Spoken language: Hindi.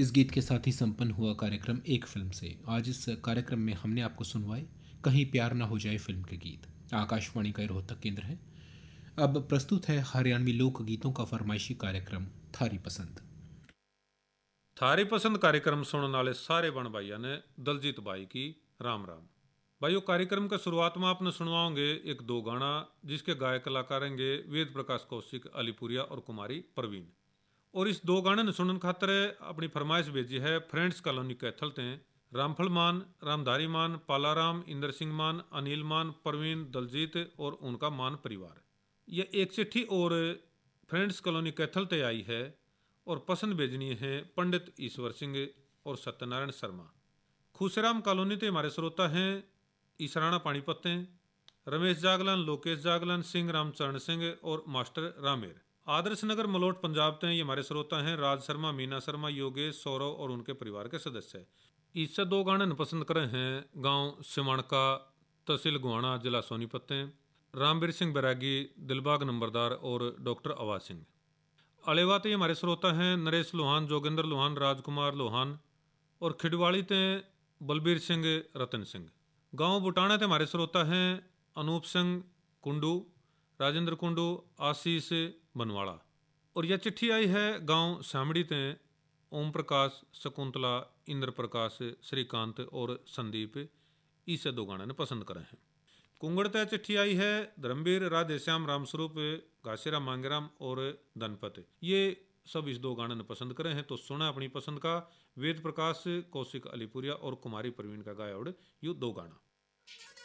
इस गीत के साथ ही संपन्न हुआ कार्यक्रम एक फिल्म से। आज इस कार्यक्रम में हमने आपको सुनवाए कहीं प्यार ना हो जाए फिल्म के गीत। आकाशवाणी का रोहतक केंद्र है। अब प्रस्तुत है हरियाणवी लोक गीतों का फरमाइशी कार्यक्रम थारी पसंद। थारी पसंद कार्यक्रम सुनने वाले सारे बन भाइयों ने दलजीत भाई की राम राम। भाइयों, कार्यक्रम के शुरुआत में आपने सुनवाओगे एक दो गाना जिसके गायक कलाकार होंगे वेद प्रकाश कौशिक अलीपुरिया और कुमारी परवीन। और इस दो गाने ने सुनने खातर अपनी फरमाइश भेजी है फ्रेंड्स कॉलोनी कैथल ते रामफल मान, रामधारी मान, पालाराम, इंद्र सिंह मान, अनिल मान, परवीन, दलजीत और उनका मान परिवार। यह एक चिट्ठी और फ्रेंड्स कॉलोनी कैथल ते आई है और पसंद भेजनी है पंडित ईश्वर सिंह और सत्यनारायण शर्मा। खुशराम कॉलोनी ते हमारे श्रोता हैं ईसराना पानीपत हैं रमेश जागलन, लोकेश जागलन, सिंह रामचरण सिंह और मास्टर रामेर। आदर्श नगर मलोट पंजाब ते ये हमारे श्रोता हैं राज शर्मा, मीना शर्मा, योगेश, सौरव और उनके परिवार के सदस्य। इससे दो गाने पसंद करे हैं गांव सिमणका, तहसील गुहाना, जिला सोनीपत हैं रामवीर सिंह बैरागी, दिलबाग नंबरदार और डॉक्टर आवाज सिंह। अलेवाते हमारे श्रोता हैं नरेश लोहान, जोगेंद्र लोहान, राजकुमार लोहान और खिडवाड़ी ते बलबीर सिंह, रतन सिंह। गांव बुटाना ते हमारे श्रोता हैं अनूप सिंह कुंडू, राजेंद्र कुंडू, आशीष बनवाड़ा। और यह चिट्ठी आई है गांव शामड़ी ते ओम प्रकाश, शकुंतला, इंद्र प्रकाश, श्रीकांत और संदीप। इसे दो गाने ने पसंद करे हैं। कुंगड़ ते चिट्ठी आई है धर्मवीर, राधेश्याम, रामस्वरूप, घासीराम, मांगेराम और धनपत। ये सब इस दो गाने ने पसंद करे हैं। तो सुना अपनी पसंद का वेद प्रकाश कौशिक अलीपुरिया और कुमारी परवीन का गाया यू दो गाना।